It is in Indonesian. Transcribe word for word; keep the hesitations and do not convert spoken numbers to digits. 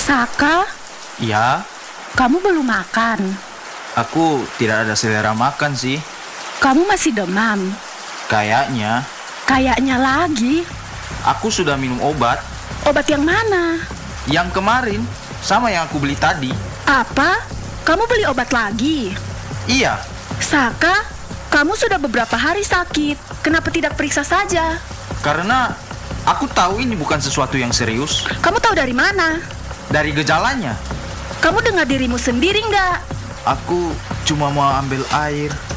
Saka, Ya, kamu belum makan. aku tidak ada selera makan sih. Kamu masih demam. Kayaknya Kayaknya lagi. aku sudah minum obat. Obat yang mana? Yang kemarin, sama yang aku beli tadi. Apa? Kamu beli obat lagi? Iya, Saka, kamu sudah beberapa hari sakit. Kenapa tidak periksa saja? karena aku tahu ini bukan sesuatu yang serius. Kamu tahu dari mana? Dari gejalanya, Kamu dengar dirimu sendiri nggak? aku cuma mau ambil air.